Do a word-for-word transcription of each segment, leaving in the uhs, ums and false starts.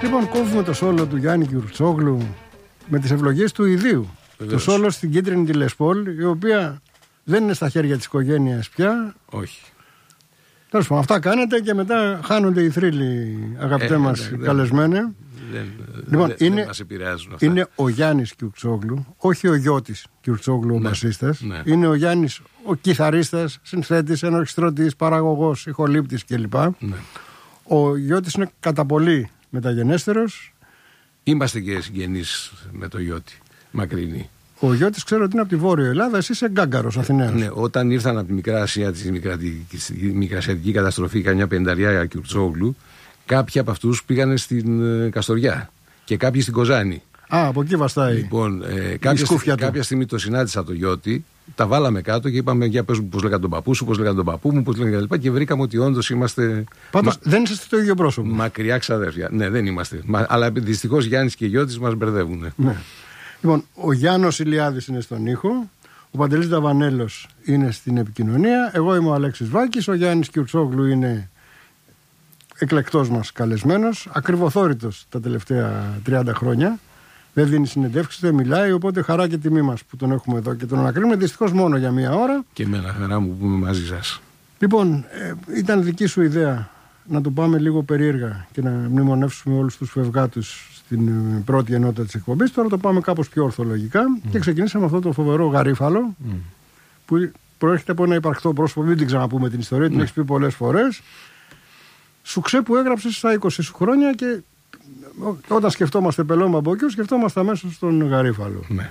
Λοιπόν, κόβουμε το σόλο του Γιάννη Κιουρτσόγλου με τις ευλογίες του ιδίου. Βεβαίως. Το σόλο στην κίτρινη τη Λεσπόλ, η οποία δεν είναι στα χέρια της οικογένειας πια. Όχι. Τέλος πάντων, αυτά κάνετε και μετά χάνονται οι θρύλοι, αγαπητέ ε, μας ε, καλεσμένοι. Δεν, λοιπόν, δεν, είναι, δεν μας επηρεάζουν αυτά. Είναι ο Γιάννης Κιουρτσόγλου, όχι ο Γιώτης Κιουρτσόγλου, ο ναι, μπασίστας. Ναι. Είναι ο Γιάννης, ο κιθαρίστας, συνθέτης, ενορχιστρωτής, παραγωγός, ηχολήπτης κλπ. Ναι. Ο Γιώτης είναι κατά πολύ μεταγενέστερος. Είμαστε και συγγενείς με το Γιώτη, μακρινή. Ο Γιώτης ξέρω ότι είναι από τη Βόρεια Ελλάδα, εσύ είσαι γκάγκαρος Αθηναίος. Ναι, όταν ήρθαν από τη Μικρά Ασία, τη μικρασιατική καταστροφή, καμιά πενταριά Κιουρτσόγλου, κάποιοι από αυτούς πήγανε στην ε, Καστοριά και κάποιοι στην Κοζάνη. Α, από εκεί βαστάει. Λοιπόν, ε, κάποια, στι, κάποια στιγμή το συνάντησα το Γιώτη, τα βάλαμε κάτω και είπαμε για πες μου πώς λέγανε τον παππού σου, πώς λέγανε τον παππού μου, πώς λέγανε κλπ. Και βρήκαμε ότι όντως είμαστε. Πάντως μα... δεν είσαστε το ίδιο πρόσωπο. Μακριά ξαδέρφια. Ναι, δεν είμαστε. Μα, αλλά δυστυχώς Γιάννης και Γιώτης μας μπερδεύουν. Ναι. Λοιπόν, ο Γιάννος Ηλιάδης είναι στον ήχο, ο Παντελής Δαβανέλος είναι στην επικοινωνία, εγώ είμαι ο Αλέξης Βάκης, ο Γιάννης Κιουρτσόγλου είναι εκλεκτός μας καλεσμένος, ακριβοθόρητος τα τελευταία τριάντα χρόνια. Δεν δίνει συνεντεύξεις, δεν μιλάει, οπότε χαρά και τιμή μας που τον έχουμε εδώ και τον ανακρίνουμε δυστυχώς μόνο για μία ώρα. Και εμένα χαρά μου που είμαι μαζί σας. Λοιπόν, ε, ήταν δική σου ιδέα να το πάμε λίγο περίεργα και να μνημονεύσουμε όλους τους φευγάτους στην πρώτη ενότητα της εκπομπής. Τώρα το πάμε κάπως πιο ορθολογικά mm. και ξεκινήσαμε αυτό το φοβερό γαρίφαλο mm. που προέρχεται από ένα υπαρκτό πρόσωπο. Μην την ξαναπούμε την ιστορία, mm. την έχεις πει πολλές φορές. Σουξέ που έγραψες στα είκοσι σου χρόνια και όταν σκεφτόμαστε Πελώμα Μπόκιο, σκεφτόμαστε αμέσως τον γαρίφαλο. Ναι.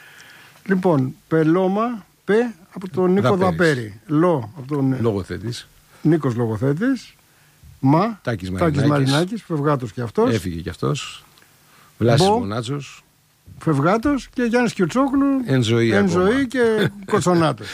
Λοιπόν, Πελώμα, Πε από τον Νίκο Δαπέρη. Λο από τον Λογοθέτης. Νίκος Λογοθέτης. Μα Τάκης Μαρινάκης, φευγάτος κι αυτός. Έφυγε κι αυτός. Βλάσης Μονάτσος. Φευγάτος και Γιάννης Κιουρτσόγλου. Εν ζωή, εν ζωή και Κοτσονάτος.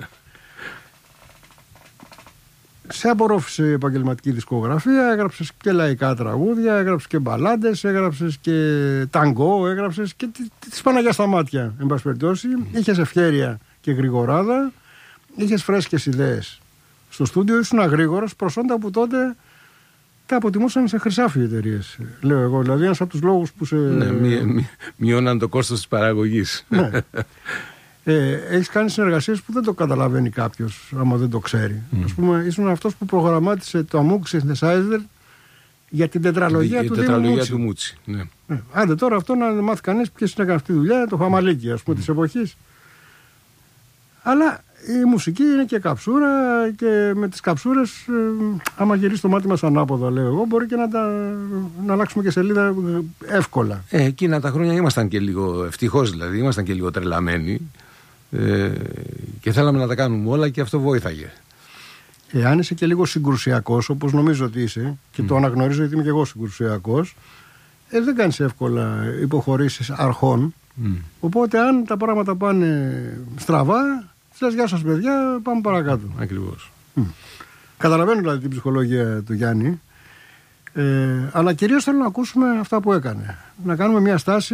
Σε απορρόφησε η επαγγελματική δισκογραφία, έγραψες και λαϊκά τραγούδια, έγραψες και μπαλάντες, έγραψες και ταγκό, έγραψες και τις Παναγιά στα μάτια, εν πάση περιπτώσει. Mm. Είχες ευχέρεια και γρηγοράδα, είχες φρέσκες ιδέες στο στούντιο, ήσουν αγρήγορος, προσόντα που τότε τα αποτιμούσαν σε χρυσάφι οι εταιρείες, λέω εγώ. Δηλαδή ένας από τους λόγους που σε... Ναι, μει, μει, μειώναν το κόστος της παραγωγής. Ναι. Ε, έχεις κάνει συνεργασίες που δεν το καταλαβαίνει κάποιος άμα δεν το ξέρει. Mm. Ας πούμε, ήσουν αυτός που προγραμμάτισε το Amoog Synthesizer για την τετραλογία η του τετραλογία Μούτσι. του Μούτσι. Ναι. Ε, άντε τώρα αυτό να μάθει κανείς ποιος έκανε αυτή τη δουλειά, το Φαμαλίκι, ας πούμε, mm. της εποχής. Αλλά η μουσική είναι και καψούρα και με τις καψούρες, ε, άμα γυρίσει το μάτι μας ανάποδα, λέω εγώ, μπορεί και να, τα, να αλλάξουμε και σελίδα εύκολα. Ε, εκείνα τα χρόνια ήμασταν και λίγο, ευτυχώς δηλαδή, ήμασταν και λίγο τρελαμένοι. Ε, και θέλαμε να τα κάνουμε όλα και αυτό βοήθαγε. Εάν είσαι και λίγο συγκρουσιακός, όπως νομίζω ότι είσαι, και mm. το αναγνωρίζω γιατί είμαι και εγώ συγκρουσιακός, ε, δεν κάνεις εύκολα υποχωρήσεις αρχών. Mm. Οπότε αν τα πράγματα πάνε στραβά, λες γεια σας παιδιά, πάμε παρακάτω. Ακριβώς. Mm. Καταλαβαίνω δηλαδή την ψυχολογία του Γιάννη, ε, αλλά κυρίως θέλω να ακούσουμε αυτά που έκανε. Να κάνουμε μια στάση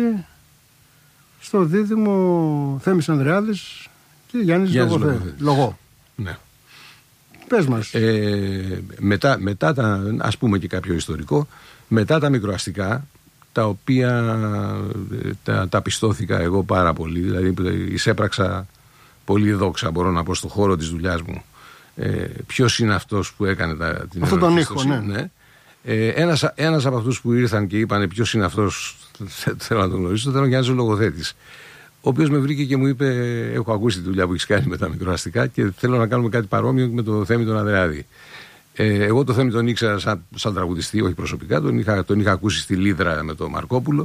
στο δίδυμο Θέμης Ανδρεάδης και Γιάννης Λογοθέτης. Λογό. Ναι. Πες μας. Ε, μετά, μετά τα, ας πούμε και κάποιο ιστορικό, μετά τα μικροαστικά, τα οποία τα, τα πιστώθηκα εγώ πάρα πολύ, δηλαδή εισέπραξα πολύ δόξα, μπορώ να πω, στον χώρο της δουλειάς μου. Ε, ποιος είναι αυτός που έκανε τα, την αυτό τον ήχο, ναι. ναι. Ε, ένας, ένας από αυτούς που ήρθαν και είπαν ποιος είναι αυτός, θέλω να τον γνωρίσω, ήταν ο Γιάννης ο Λογοθέτης, ο οποίος με βρήκε και μου είπε: έχω ακούσει τη δουλειά που έχεις κάνει με τα μικροαστικά και θέλω να κάνουμε κάτι παρόμοιο με το Θέμη τον Ανδρεάδη. Ε, εγώ το Θέμη τον ήξερα σαν, σαν τραγουδιστή, όχι προσωπικά, τον είχα, τον είχα ακούσει στη Λίδρα με τον Μαρκόπουλο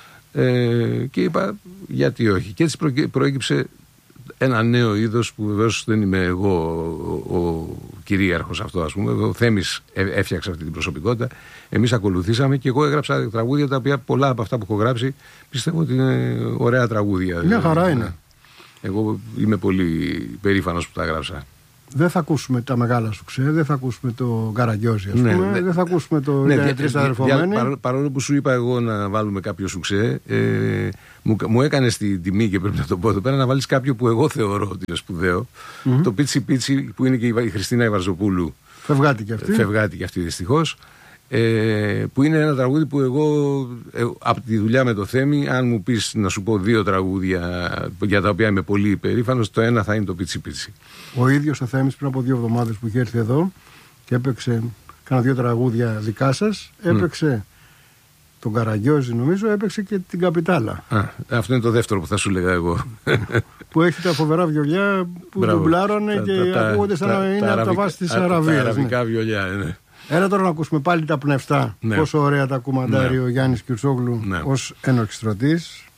ε, και είπα γιατί όχι. Και έτσι προέκυψε ένα νέο είδος που βεβαίως δεν είμαι εγώ ο, ο κυρίαρχος αυτό, ας πούμε. Ο Θέμης έφτιαξε αυτή την προσωπικότητα. Εμείς ακολουθήσαμε και εγώ έγραψα τραγούδια τα οποία πολλά από αυτά που έχω γράψει πιστεύω ότι είναι ωραία τραγούδια. Μια χαρά είναι. Εγώ είμαι πολύ περήφανος που τα έγραψα. Δεν θα ακούσουμε τα μεγάλα σου ξέ, δεν θα ακούσουμε το Καραγκιόζη, ας πούμε, ναι, δεν θα ακούσουμε το ναι, τρεις αδερφομένοι. Παρόλο, παρόλο που σου είπα εγώ να βάλουμε κάποιο σου ξέ, ε, μου, μου έκανε τη τιμή και πρέπει να το πω εδώ πέρα να βάλεις κάποιο που εγώ θεωρώ ότι είναι σπουδαίο. Mm-hmm. Το Πίτσι Πίτσι που είναι και η Χριστίνα Ιβαρζοπούλου. Φευγάτη και αυτή. Φευγάτη και αυτή δυστυχώς. Ε, που είναι ένα τραγούδι που εγώ ε, από τη δουλειά με το Θέμη, αν μου πεις να σου πω δύο τραγούδια για τα οποία είμαι πολύ υπερήφανος, το ένα θα είναι το Πιτσι Πιτσι. Ο ίδιος ο Θέμης πριν από δύο εβδομάδες που είχε έρθει εδώ και έπαιξε, κάνα δύο τραγούδια δικά σας, έπαιξε mm. τον Καραγκιόζη, νομίζω, έπαιξε και την Καπιτάλα. Α, αυτό είναι το δεύτερο που θα σου λέγα εγώ. Που έχει τα φοβερά βιολιά που ντουμπλάρωνε και τα, ακούγονται σαν να είναι από τα βάση της Αραβίας. Τα αραβικά ναι. βιολιά, ναι. Έλα τώρα να ακούσουμε πάλι τα πνευστά. Ναι. Πόσο ωραία τα κουμαντάρει ναι. ο Γιάννης Κιουρτσόγλου ναι. ως ενορχιστρωτής.